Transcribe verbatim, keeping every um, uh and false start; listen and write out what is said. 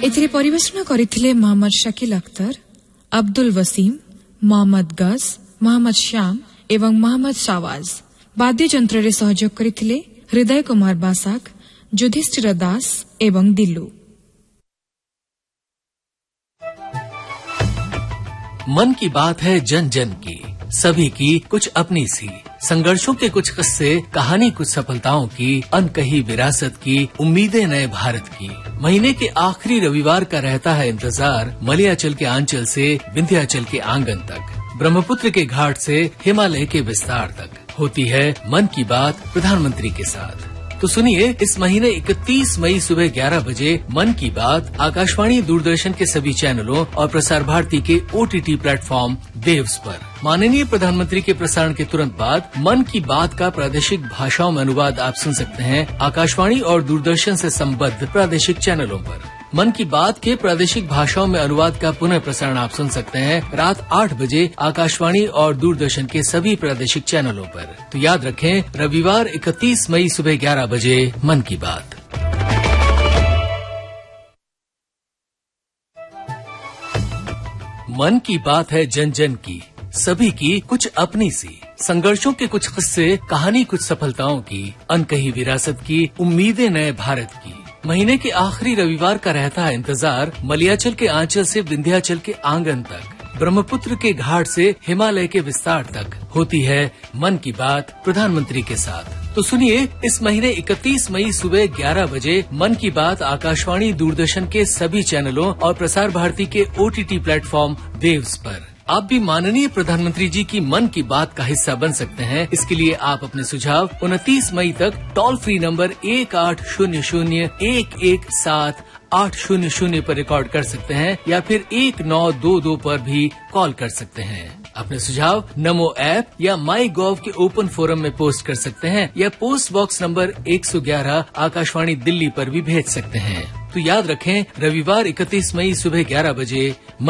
एथिरे परिवेषण करिथिले मोहम्मद शकील अख्तर, अब्दुल वसीम, मोहम्मद गस, मोहम्मद श्याम एवं मोहम्मद शावाज। वाद्य यंत्रे सहयोग करिथिले हृदय कुमार बासाक, युधिष्ठिर दास एवं दिल्लू। मन की बात है जन जन की, सभी की कुछ अपनी सी, संघर्षों के कुछ किस्से, कहानी कुछ सफलताओं की, अनकही विरासत की, उम्मीदें नए भारत की। महीने के आखिरी रविवार का रहता है इंतजार, मलयाचल के आंचल से विंध्याचल के आंगन तक, ब्रह्मपुत्र के घाट से हिमालय के विस्तार तक होती है मन की बात प्रधानमंत्री के साथ। तो सुनिए, इस महीने इकतीस मई सुबह ग्यारह बजे मन की बात आकाशवाणी दूरदर्शन के सभी चैनलों और प्रसार भारती के ओटीटी प्लेटफॉर्म वेव्स पर। माननीय प्रधानमंत्री के प्रसारण के तुरंत बाद मन की बात का प्रादेशिक भाषाओं में अनुवाद आप सुन सकते हैं आकाशवाणी और दूरदर्शन से संबद्ध प्रादेशिक चैनलों पर। मन की बात के प्रादेशिक भाषाओं में अनुवाद का पुनः प्रसारण आप सुन सकते हैं रात आठ बजे आकाशवाणी और दूरदर्शन के सभी प्रादेशिक चैनलों पर। तो याद रखें, रविवार इकतीस मई सुबह ग्यारह बजे मन की बात। मन की बात है जन जन की, सभी की कुछ अपनी सी, संघर्षों के कुछ किस्से, कहानी कुछ सफलताओं की, अनकही विरासत की, उम्मीदें नए भारत की। महीने के आखिरी रविवार का रहता है इंतजार, मलयाचल के आंचल से विंध्याचल के आंगन तक, ब्रह्मपुत्र के घाट से हिमालय के विस्तार तक होती है मन की बात प्रधानमंत्री के साथ। तो सुनिए, इस महीने इकतीस मई सुबह ग्यारह बजे मन की बात आकाशवाणी दूरदर्शन के सभी चैनलों और प्रसार भारती के ओटीटी प्लेटफॉर्म वेव्स पर। आप भी माननीय प्रधानमंत्री जी की मन की बात का हिस्सा बन सकते हैं। इसके लिए आप अपने सुझाव उनतीस मई तक टोल फ्री नंबर एक आठ शून्य शून्य एक एक सात आठ शून्य शून्य पर रिकॉर्ड कर सकते हैं या फिर एक नौ दो दो पर भी कॉल कर सकते हैं। अपने सुझाव नमो ऐप या माई गॉव के ओपन फोरम में पोस्ट कर सकते हैं या पोस्ट बॉक्स नंबर एक सौ ग्यारह आकाशवाणी दिल्ली पर भी भेज सकते हैं। तो याद रखें, रविवार इकतीस मई सुबह ग्यारह बजे